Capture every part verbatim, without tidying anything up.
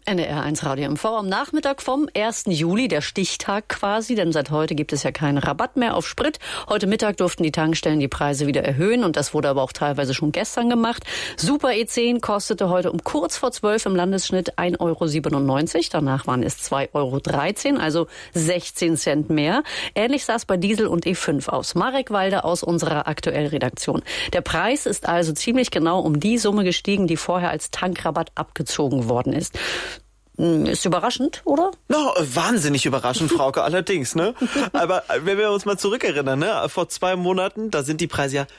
N D R eins Radio M V am Nachmittag vom ersten Juli, der Stichtag quasi, denn seit heute gibt es ja keinen Rabatt mehr auf Sprit. Heute Mittag durften die Tankstellen die Preise wieder erhöhen und das wurde aber auch teilweise schon gestern gemacht. Super E zehn kostete heute um kurz vor zwölf im Landesschnitt ein Euro siebenundneunzig, danach waren es zwei Euro dreizehn, also sechzehn Cent mehr. Ähnlich sah es bei Diesel und E fünf aus. Marek Walde aus unserer Aktuell-Redaktion. Der Preis ist also ziemlich genau um die Summe gestiegen, die vorher als Tankrabatt abgezogen worden ist. Ist überraschend, oder? No, wahnsinnig überraschend, Frauke, allerdings, ne? Aber wenn wir uns mal zurückerinnern, ne? Vor zwei Monaten, da sind die Preise ja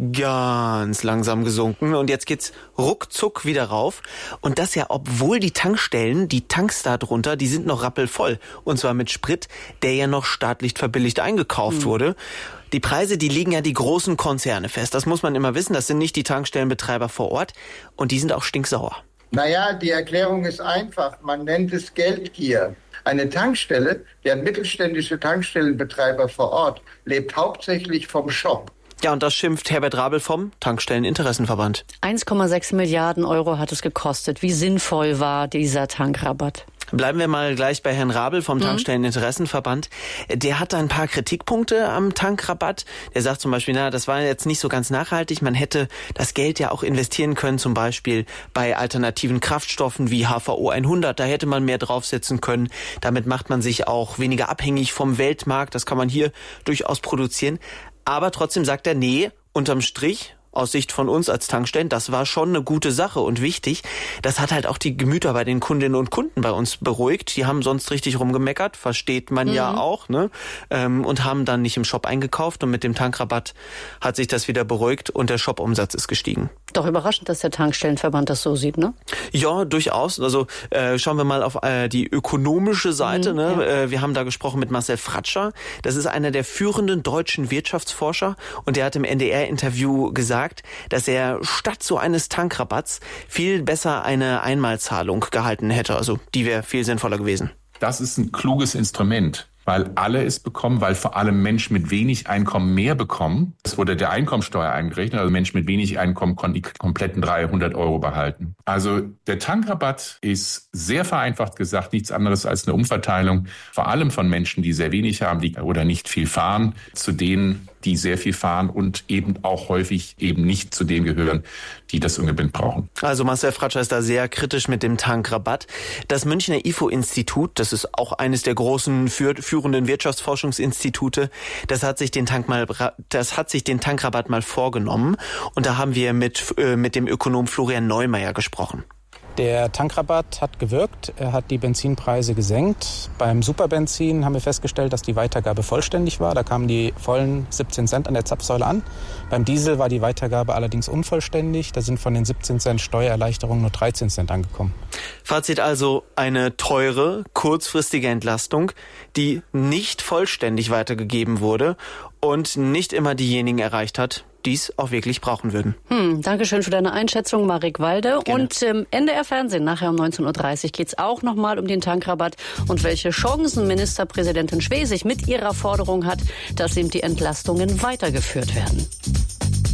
ganz langsam gesunken und jetzt geht's ruckzuck wieder rauf. Und das ja, obwohl die Tankstellen, die Tanks da drunter, die sind noch rappelvoll. Und zwar mit Sprit, der ja noch staatlich verbilligt eingekauft mhm. wurde. Die Preise, die legen ja die großen Konzerne fest. Das muss man immer wissen. Das sind nicht die Tankstellenbetreiber vor Ort. Und die sind auch stinksauer. Naja, die Erklärung ist einfach. Man nennt es Geldgier. Eine Tankstelle, der mittelständische Tankstellenbetreiber vor Ort, lebt hauptsächlich vom Shop. Ja, und das schimpft Herbert Rabel vom Tankstelleninteressenverband. eins Komma sechs Milliarden Euro hat es gekostet. Wie sinnvoll war dieser Tankrabatt? Bleiben wir mal gleich bei Herrn Rabel vom Tankstelleninteressenverband. Der hat ein paar Kritikpunkte am Tankrabatt. Der sagt zum Beispiel, na, das war jetzt nicht so ganz nachhaltig. Man hätte das Geld ja auch investieren können, zum Beispiel bei alternativen Kraftstoffen wie H V O hundert. Da hätte man mehr draufsetzen können. Damit macht man sich auch weniger abhängig vom Weltmarkt. Das kann man hier durchaus produzieren. Aber trotzdem sagt er, nee, unterm Strich, aus Sicht von uns als Tankstellen, das war schon eine gute Sache und wichtig. Das hat halt auch die Gemüter bei den Kundinnen und Kunden bei uns beruhigt. Die haben sonst richtig rumgemeckert, versteht man mhm. ja auch, ne? Ähm, und haben dann nicht im Shop eingekauft. Und mit dem Tankrabatt hat sich das wieder beruhigt und der Shop-Umsatz ist gestiegen. Doch überraschend, dass der Tankstellenverband das so sieht, ne? Ja, durchaus. Also äh, schauen wir mal auf äh, die ökonomische Seite. Mhm, ne? Ja. Äh, wir haben da gesprochen mit Marcel Fratscher. Das ist einer der führenden deutschen Wirtschaftsforscher. Und der hat im N D R-Interview gesagt, dass er statt so eines Tankrabatts viel besser eine Einmalzahlung gehalten hätte. Also die wäre viel sinnvoller gewesen. Das ist ein kluges Instrument, weil alle es bekommen, weil vor allem Menschen mit wenig Einkommen mehr bekommen. Es wurde der Einkommensteuer eingerechnet, also Menschen mit wenig Einkommen konnten die kompletten dreihundert Euro behalten. Also der Tankrabatt ist sehr vereinfacht gesagt nichts anderes als eine Umverteilung, vor allem von Menschen, die sehr wenig haben die oder nicht viel fahren, zu denen, die sehr viel fahren und eben auch häufig eben nicht zu denen gehören, die das unbedingt brauchen. Also Marcel Fratscher ist da sehr kritisch mit dem Tankrabatt. Das Münchner I F O-Institut, das ist auch eines der großen führenden Wirtschaftsforschungsinstitute, das hat sich den Tank mal, das hat sich den Tankrabatt mal vorgenommen. Und da haben wir mit, äh, mit dem Ökonom Florian Neumeier gesprochen. Der Tankrabatt hat gewirkt, er hat die Benzinpreise gesenkt. Beim Superbenzin haben wir festgestellt, dass die Weitergabe vollständig war. Da kamen die vollen siebzehn Cent an der Zapfsäule an. Beim Diesel war die Weitergabe allerdings unvollständig. Da sind von den siebzehn Cent Steuererleichterung nur dreizehn Cent angekommen. Fazit also, eine teure, kurzfristige Entlastung, die nicht vollständig weitergegeben wurde und nicht immer diejenigen erreicht hat, die es auch wirklich brauchen würden. Hm, Dankeschön für deine Einschätzung, Marek Walde. Gerne. Und im ähm, N D R-Fernsehen nachher um neunzehn Uhr dreißig geht es auch nochmal um den Tankrabatt und welche Chancen Ministerpräsidentin Schwesig mit ihrer Forderung hat, dass eben die Entlastungen weitergeführt werden.